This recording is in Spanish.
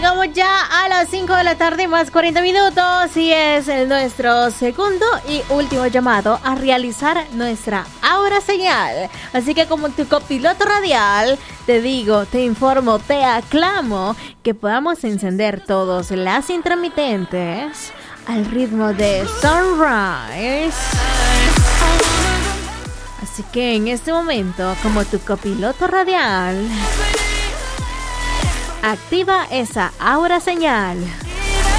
llegamos ya a las 5 de la tarde más 40 minutos y es nuestro segundo y último llamado a realizar nuestra aura señal. Así que como tu copiloto radial, te digo, te informo, te aclamo que podamos encender todos las intermitentes al ritmo de Sunrise. Así que en este momento, como tu copiloto radial, activa esa aura señal.